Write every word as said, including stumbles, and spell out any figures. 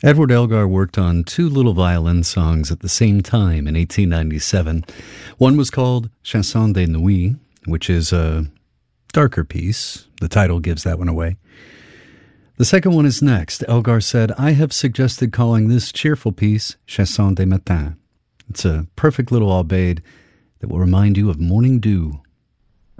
Edward Elgar worked on two little violin songs at the same time in eighteen ninety-seven. One was called Chanson de Nuit, which is a darker piece. The title gives that one away. The second one is next. Elgar said, I have suggested calling this cheerful piece Chanson de Matin. It's a perfect little aubade that will remind you of morning dew.